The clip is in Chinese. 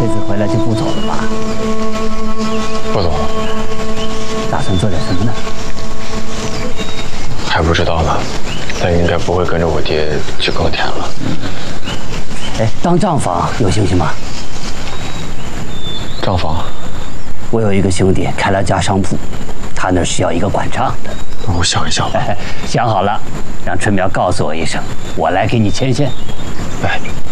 子回来就不走了吧？ 不走。 打算做点什么呢？ 还不知道呢，但应该不会跟着我爹去耕田了。 哎，当账房有兴趣吗？ 账房？ 我有一个兄弟开了家商铺，他那儿需要一个管账的。 我想一想吧。 想好了，让春苗告诉我一声，我来给你牵线。 哎。